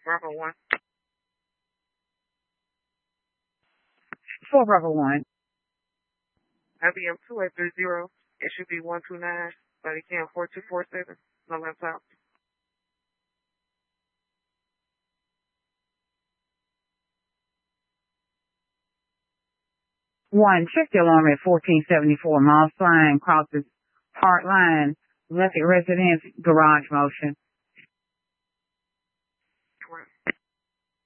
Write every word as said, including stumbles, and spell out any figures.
Bravo one. four Bravo one. I B M two eight three zero. It should be one two nine, but it can four two four seven. No laptop. One, check the alarm at fourteen seventy-four Moss Line, crosses Park Line, left at residence, garage motion.